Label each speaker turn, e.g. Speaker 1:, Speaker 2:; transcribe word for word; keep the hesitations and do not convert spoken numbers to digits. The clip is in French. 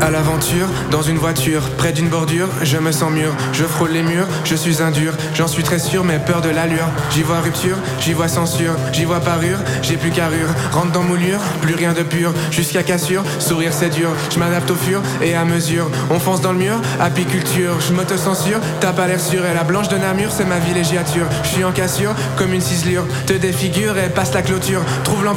Speaker 1: à l'aventure, dans une voiture, près d'une bordure, je me sens mûr, je frôle les murs, je suis un dur, j'en suis très sûr, mais peur de l'allure. J'y vois rupture, j'y vois censure, j'y vois parure, j'ai plus carrure, rentre dans moulure, plus rien de pur, jusqu'à cassure, sourire c'est dur, je m'adapte au fur et à mesure, on fonce dans le mur, apiculture, je m'auto-censure, t'as pas l'air sûr, et la blanche de Namur, c'est ma villégiature, je suis en cassure, comme une ciselure, te défigure et passe la clôture, trouve l'emploi